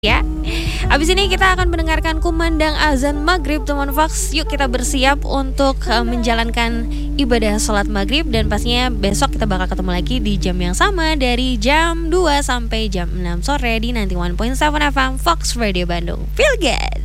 ya. Abis ini kita akan mendengarkan kumandang azan maghrib teman Fox. Yuk kita bersiap untuk menjalankan ibadah sholat maghrib. Dan pastinya besok kita bakal ketemu lagi di jam yang sama, dari jam 2 sampai jam 6 sore di 91.7 FM Fox Radio Bandung. Feel good.